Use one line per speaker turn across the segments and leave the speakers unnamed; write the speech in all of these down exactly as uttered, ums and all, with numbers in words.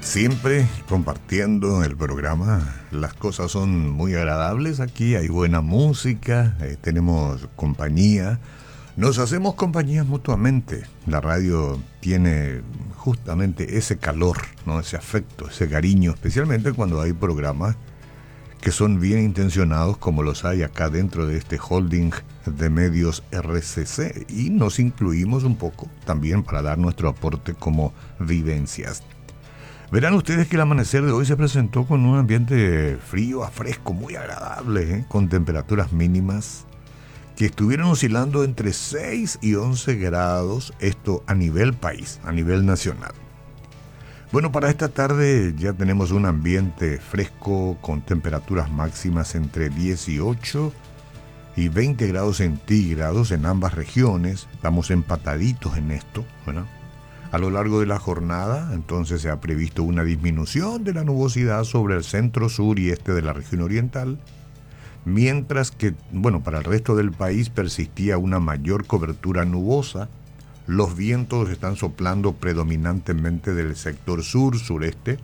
Siempre compartiendo el programa. Las cosas son muy agradables aquí, hay buena música, eh, tenemos compañía, nos hacemos compañía mutuamente. La radio tiene justamente ese calor, ¿no? Ese afecto, ese cariño, especialmente cuando hay programas que son bien intencionados, como los hay acá dentro de este holding de medios R C C, y nos incluimos un poco también para dar nuestro aporte como vivencias. Verán ustedes que el amanecer de hoy se presentó con un ambiente frío a fresco, muy agradable, ¿eh? Con temperaturas mínimas que estuvieron oscilando entre seis y once grados, esto a nivel país, a nivel nacional. Bueno, para esta tarde ya tenemos un ambiente fresco con temperaturas máximas entre dieciocho y veinte grados centígrados en ambas regiones. Estamos empataditos en esto, ¿verdad? A lo largo de la jornada, entonces, se ha previsto una disminución de la nubosidad sobre el centro, sur y este de la región oriental, mientras que, bueno, para el resto del país persistía una mayor cobertura nubosa. Los vientos están soplando predominantemente del sector sur, sureste,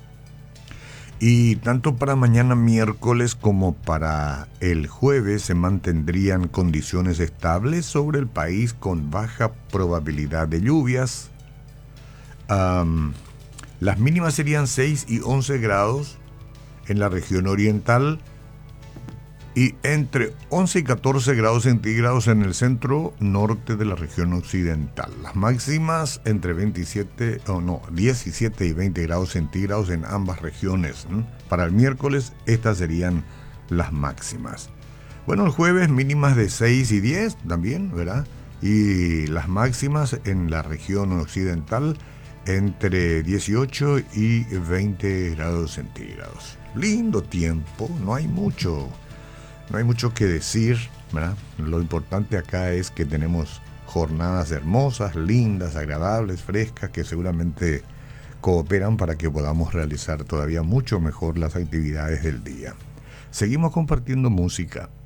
y tanto para mañana miércoles como para el jueves se mantendrían condiciones estables sobre el país con baja probabilidad de lluvias. Um, las mínimas serían seis y once grados en la región oriental y entre once y catorce grados centígrados en el centro norte de la región occidental. Las máximas entre veintisiete, o oh no, diecisiete y veinte grados centígrados en ambas regiones. ¿Mm? Para el miércoles estas serían las máximas. Bueno, el jueves mínimas de seis y diez también, ¿verdad? Y las máximas en la región occidental entre dieciocho y veinte grados centígrados. Lindo tiempo, no hay mucho, no hay mucho que decir, ¿verdad? Lo importante acá es que tenemos jornadas hermosas, lindas, agradables, frescas, que seguramente cooperan para que podamos realizar todavía mucho mejor las actividades del día. Seguimos compartiendo música.